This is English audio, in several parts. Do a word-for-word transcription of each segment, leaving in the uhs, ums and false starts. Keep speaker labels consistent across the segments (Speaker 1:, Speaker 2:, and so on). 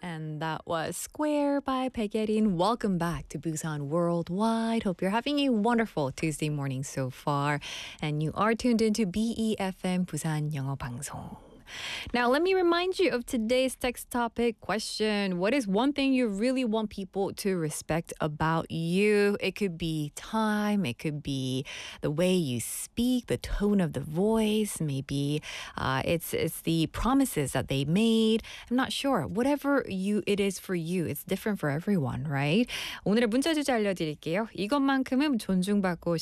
Speaker 1: And that was Square by Baekhyun. Welcome back to Busan Worldwide. Hope you're having a wonderful Tuesday morning so far. And you are tuned into B E F M Busan 영어 방송. Now, let me remind you of today's text topic question. What is one thing you really want people to respect about you? It could be time. It could be the way you speak, the tone of the voice. Maybe uh, it's it's the promises that they made. I'm not sure. Whatever you it is for you, it's different for everyone, right? 오늘의 문자 주제 알려드릴게요. 이것만큼은 존중받고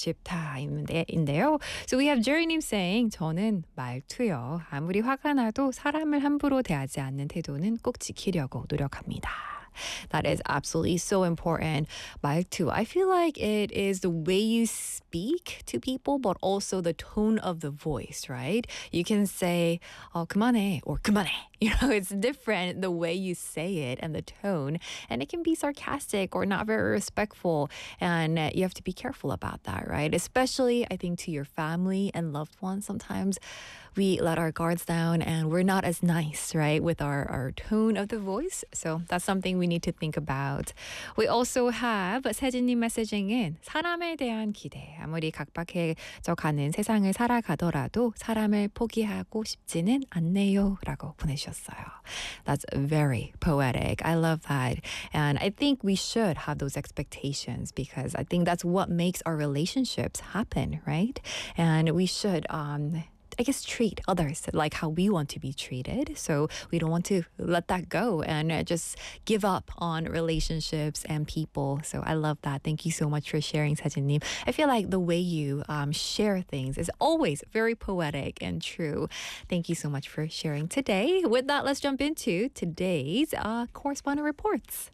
Speaker 1: 싶다인데요. So we have Jerry님 saying, 저는 말투요. 아무리 화가 나도 사람을 함부로 대하지 않는 태도는 꼭 지키려고 노력합니다. That is absolutely so important. 말투. I feel like it is the way you speak to people, but also the tone of the voice, right? You can say, 어, 그만해, or 그만해. You know, it's different the way you say it and the tone. And it can be sarcastic or not very respectful. And uh, you have to be careful about that, right? Especially, I think, to your family and loved ones. Sometimes we let our guards down and we're not as nice, right, with our, our tone of the voice. So that's something we need to think about. We also have 세진님 messaging은 사람에 대한 기대. 아무리 각박해져 가는 세상을 살아가더라도 사람을 포기하고 싶지는 않네요. 라고 보내주셨어요. That's very poetic. I love that. And I think we should have those expectations because I think that's what makes our relationships happen, right? And we should um I guess treat others like how we want to be treated. So we don't want to let that go and uh, just give up on relationships and people. So I love that. Thank you so much for sharing, 세진님. I feel like the way you um, share things is always very poetic and true. Thank you so much for sharing today. With that, let's jump into today's uh, correspondent reports.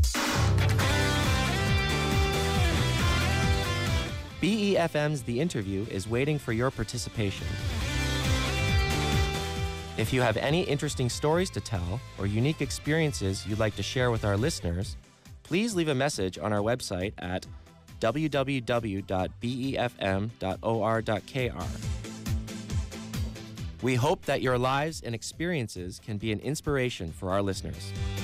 Speaker 2: B E F M's The Interview is waiting for your participation. If you have any interesting stories to tell or unique experiences you'd like to share with our listeners, please leave a message on our website at w w w dot b e f m dot o r dot k r. We hope that your lives and experiences can be an inspiration for our listeners.